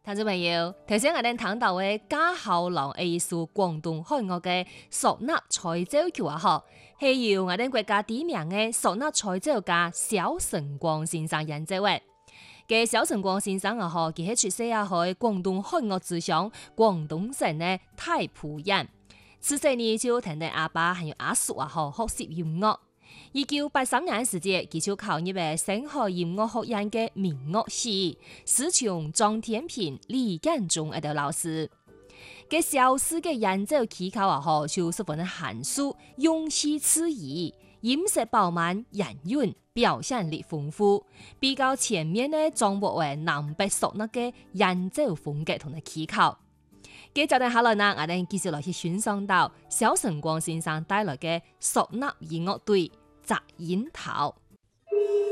聽眾朋友，頭先我哋聽到嘅家校郎藝術廣東漢樂嘅嗩吶彩奏曲啊，嗬，係由我哋國家知名嘅嗩吶彩奏家蕭晨光先生演奏嘅。嘅蕭晨光先生啊，嗬，佢係出世啊，喺廣東漢樂之鄉廣東省嘅大埔人。自細呢就聽到阿爸還有阿叔啊，嗬，學習音樂。1983年時節，佢就考入嘅星海音樂學院嘅民樂系，師從張天平、李建中一道老師。嘅蕭氏嘅演奏技巧啊，嗬，就十分的嫻熟，用氣自宜，音色飽滿，圓潤，表現力豐富，比較全面呢掌握為南北嗩吶嘅演奏風格同埋技巧。嘅就等下來呢，我哋繼續來去欣賞到蕭晨光先生帶來嘅嗩吶音樂隊《摘櫻桃》。